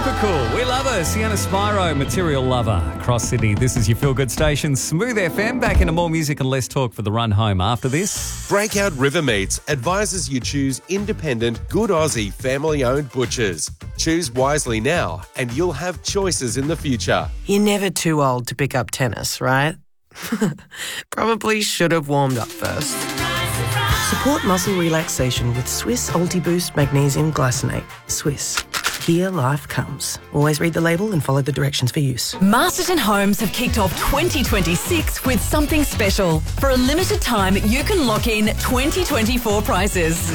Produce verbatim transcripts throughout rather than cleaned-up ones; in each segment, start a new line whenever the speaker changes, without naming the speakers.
Super cool. We love her. Sienna Spiro, Material Lover. Across Sydney, this is your feel-good station, Smooth F M. Back into more music and less talk for the run home after this.
Breakout River Meats advises you choose independent, good Aussie, family-owned butchers. Choose wisely now and you'll have choices in the future.
You're never too old to pick up tennis, right? Probably should have warmed up first. Support muscle relaxation with Swiss Ultiboost Magnesium Glycinate. Swiss. Here life comes. Always read the label and follow the directions for use.
Masterton Homes have kicked off twenty twenty-six with something special. For a limited time, you can lock in twenty twenty-four prices.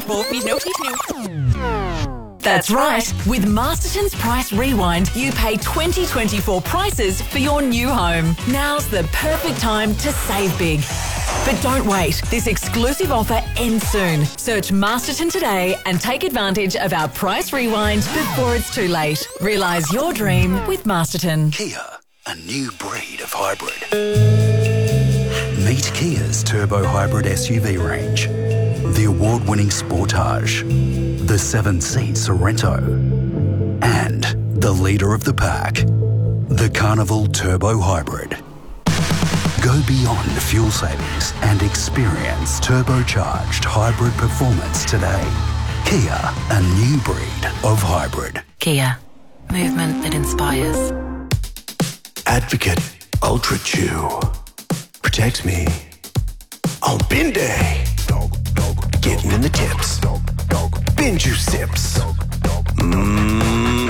That's right. With Masterton's Price Rewind, you pay twenty twenty-four prices for your new home. Now's the perfect time to save big. But don't wait. This exclusive offer ends soon. Search Masterton today and take advantage of our Price Rewind before it's too late. Realise your dream with Masterton.
Kia, a new breed of hybrid. Meet Kia's Turbo Hybrid S U V range. The award-winning Sportage, the seven-seat Sorrento, and the leader of the pack, the Carnival Turbo Hybrid. Go beyond fuel savings and experience turbocharged hybrid performance today. Kia, a new breed of hybrid.
Kia, movement that inspires.
Advocate Ultra Chew protects me on bin day. Getting in the tips. Bin juice sips. Mmm.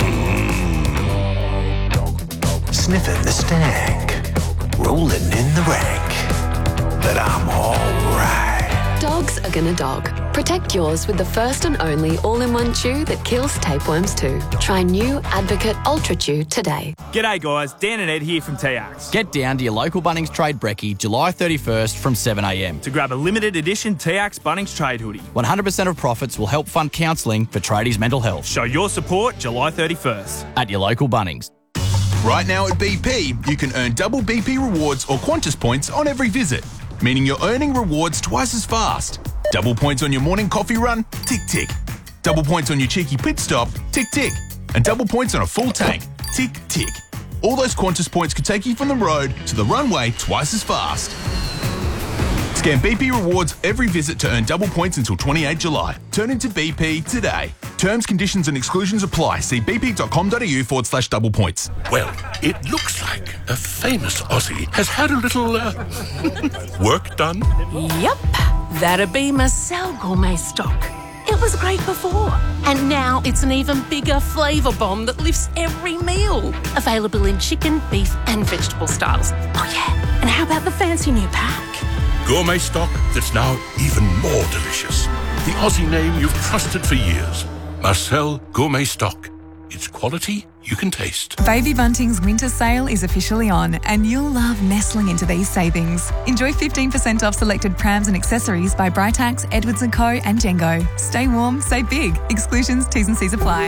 Sniffing the stank. Rolling in the rank. But I'm alright.
Dogs are gonna dog. Protect yours with the first and only all-in-one chew that kills tapeworms too. Try new Advocate Ultra Chew today.
G'day guys, Dan and Ed here from T Axe.
Get down to your local Bunnings Trade Brekkie July thirty-first from seven a m
to grab a limited edition T Axe Bunnings Trade hoodie.
one hundred percent of profits will help fund counselling for tradies' mental health.
Show your support July thirty-first.
At your local Bunnings.
Right now at B P, you can earn double B P rewards or Qantas points on every visit, meaning you're earning rewards twice as fast. Double points on your morning coffee run? Tick, tick. Double points on your cheeky pit stop? Tick, tick. And double points on a full tank? Tick, tick. All those Qantas points could take you from the road to the runway twice as fast. Scan B P rewards every visit to earn double points until twenty-eighth of July. Turn into B P today. Terms, conditions and exclusions apply. See bp.com.au forward slash double points.
Well, it looks like a famous Aussie has had a little uh, work done.
Yep, that'd be Marcel Gourmet Stock. It was great before, and now it's an even bigger flavour bomb that lifts every meal. Available in chicken, beef and vegetable styles. Oh yeah, and how about the fancy new pack?
Gourmet Stock that's now even more delicious. The Aussie name you've trusted for years. Marcel Gourmet Stock. It's quality you can taste.
Baby Bunting's winter sale is officially on and you'll love nestling into these savings. Enjoy fifteen percent off selected prams and accessories by Britax, Edwards and Co and Jengo. Stay warm, save big. Exclusions, T's and C's apply.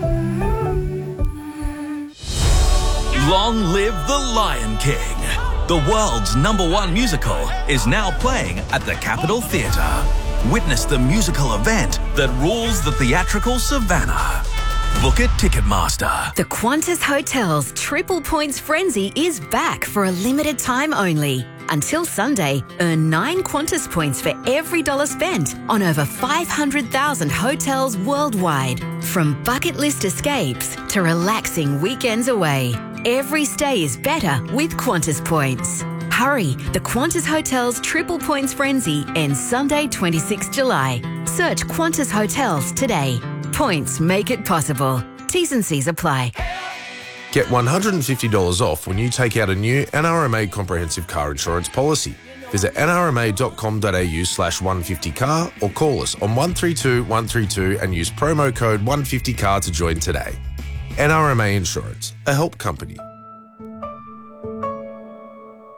Long live the Lion King. The world's number one musical is now playing at the Capitol Theatre. Witness the musical event that rules the theatrical savannah. Book at Ticketmaster.
The Qantas Hotels Triple Points Frenzy is back for a limited time only. Until Sunday, earn nine Qantas points for every dollar spent on over five hundred thousand hotels worldwide. From bucket list escapes to relaxing weekends away, every stay is better with Qantas points. Hurry, the Qantas Hotels Triple Points Frenzy ends Sunday, twenty-sixth of July. Search Qantas Hotels today. Points make it possible. T's and C's apply.
Get one hundred fifty dollars off when you take out a new N R M A comprehensive car insurance policy. Visit nrma.com.au slash 150car or call us on one three two one three two and use promo code one fifty car to join today. N R M A Insurance, a help company.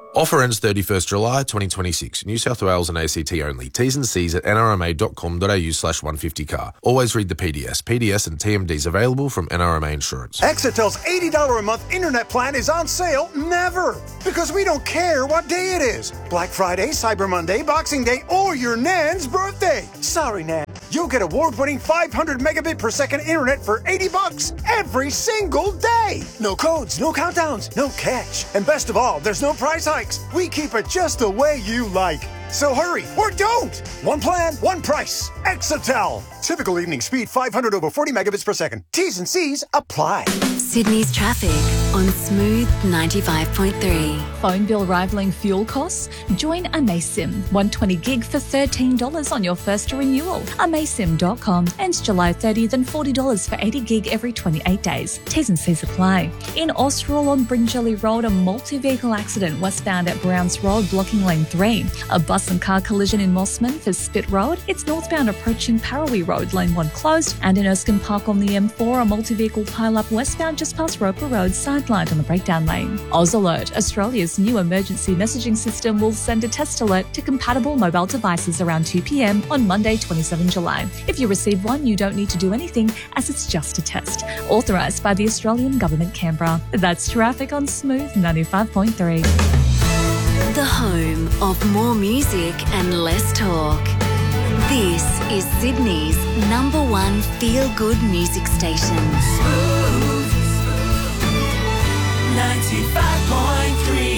Offer ends thirty-first July twenty twenty-six. New South Wales and A C T only. T's and C's at nrma.com.au slash 150car. Always read the P D S. P D S and T M Ds available from N R M A Insurance.
Exitel's eighty dollars a month internet plan is on sale never. Because we don't care what day it is. Black Friday, Cyber Monday, Boxing Day, or your Nan's birthday. Sorry, Nan. You'll get award-winning five hundred megabit per second internet for eighty bucks every single day. No codes, no countdowns, no catch. And best of all, there's no price hike. We keep it just the way you like. So hurry or don't. One plan, one price. Exetel. Typical evening speed five hundred over forty megabits per second. T's and C's apply.
Sydney's traffic on Smooth ninety-five point three.
Phone bill rivaling fuel costs? Join Amasim. one hundred twenty gig for thirteen dollars on your first renewal. Amasim dot com. Ends July thirtieth and forty dollars for eighty gig every twenty-eight days. T's and C's apply. In Austral on Bringelly Road, a multi-vehicle accident was found at Browns Road, blocking lane three. A bus and car collision in Mossman for Spit Road. It's northbound approaching Paralee Road, lane one closed. And in Erskine Park on the M four, a multi-vehicle pile-up westbound just past Roper Road, sidelined on the breakdown lane. Oz Alert, Australia's new emergency messaging system, will send a test alert to compatible mobile devices around two p.m. on Monday, twenty-seventh July. If you receive one, you don't need to do anything, as it's just a test. Authorised by the Australian Government, Canberra. That's traffic on Smooth ninety-five point three.
The home of more music and less talk. This is Sydney's number one feel-good music station.
Smooth ninety-five point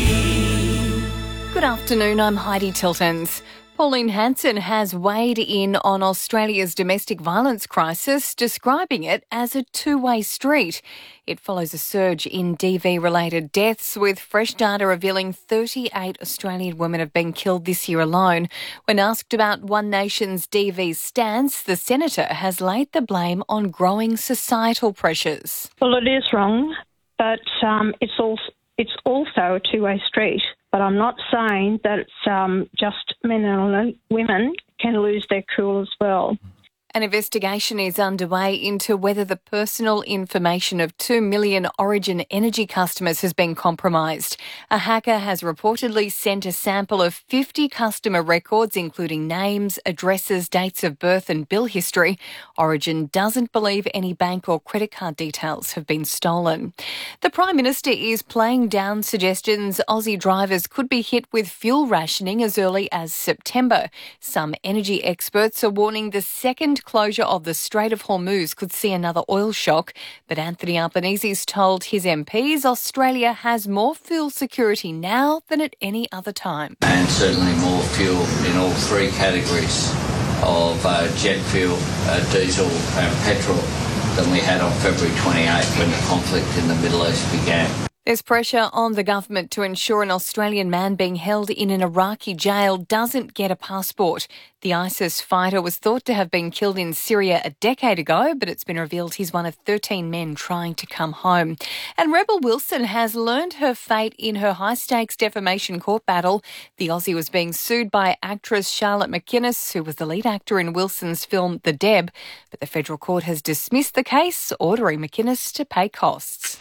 three.
Good afternoon, I'm Heidi Tiltons. Pauline Hanson has weighed in on Australia's domestic violence crisis, describing it as a two-way street. It follows a surge in D V-related deaths, with fresh data revealing thirty-eight Australian women have been killed this year alone. When asked about One Nation's D V stance, the Senator has laid the blame on growing societal pressures.
Well, it is wrong, but um, it's also it's also a two-way street. But I'm not saying that it's um, just men and women can lose their cool as well.
An investigation is underway into whether the personal information of two million Origin Energy customers has been compromised. A hacker has reportedly sent a sample of fifty customer records, including names, addresses, dates of birth and bill history. Origin doesn't believe any bank or credit card details have been stolen. The Prime Minister is playing down suggestions Aussie drivers could be hit with fuel rationing as early as September. Some energy experts are warning the second closure of the Strait of Hormuz could see another oil shock, but Anthony Albanese's told his M Ps Australia has more fuel security now than at any other time.
And certainly more fuel in all three categories of uh, jet fuel, uh, diesel and petrol than we had on February twenty-eighth when the conflict in the Middle East began.
There's pressure on the government to ensure an Australian man being held in an Iraqi jail doesn't get a passport. The ISIS fighter was thought to have been killed in Syria a decade ago, but it's been revealed he's one of thirteen men trying to come home. And Rebel Wilson has learned her fate in her high-stakes defamation court battle. The Aussie was being sued by actress Charlotte McInnes, who was the lead actor in Wilson's film The Deb, but the federal court has dismissed the case, ordering McInnes to pay costs.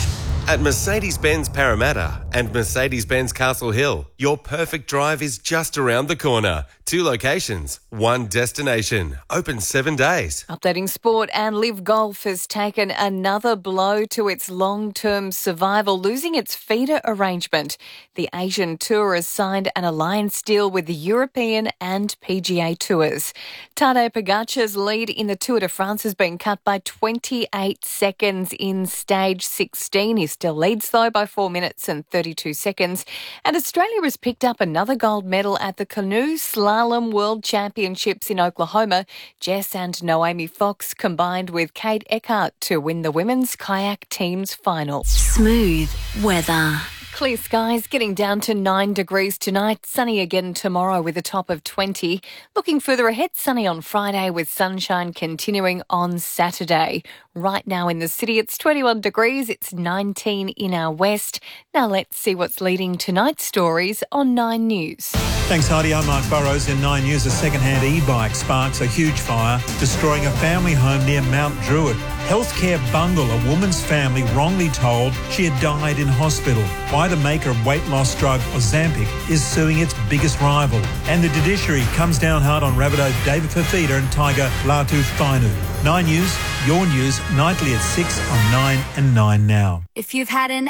At Mercedes-Benz Parramatta and Mercedes-Benz Castle Hill, your perfect drive is just around the corner. Two locations, one destination, open seven days.
Updating sport, and Live Golf has taken another blow to its long-term survival, losing its feeder arrangement. The Asian Tour has signed an alliance deal with the European and P G A Tours. Tadej Pogacar's lead in the Tour de France has been cut by twenty-eight seconds in stage sixteen. He still leads, though, by four minutes and thirty-two seconds. And Australia has picked up another gold medal at the Canoe Slalom World Championships in Oklahoma. Jess and Naomi Fox combined with Kate Eckhart to win the women's kayak team's final.
Smooth weather.
Clear skies, getting down to nine degrees tonight. Sunny again tomorrow with a top of twenty. Looking further ahead, sunny on Friday with sunshine continuing on Saturday. Right now in the city, it's twenty-one degrees. It's nineteen in our west. Now let's see what's leading tonight's stories on Nine News.
Thanks, Heidi. I'm Mark Burrows. In Nine News, a second-hand e-bike sparks a huge fire, destroying a family home near Mount Druitt. Healthcare bungle, a woman's family wrongly told she had died in hospital. Why the maker of weight loss drug Ozempic is suing its biggest rival. And the judiciary comes down hard on Rabbitoh David Fafita and Tiger Latu Fainu. Nine News, your news, nightly at six on Nine and Nine Now.
If you've had an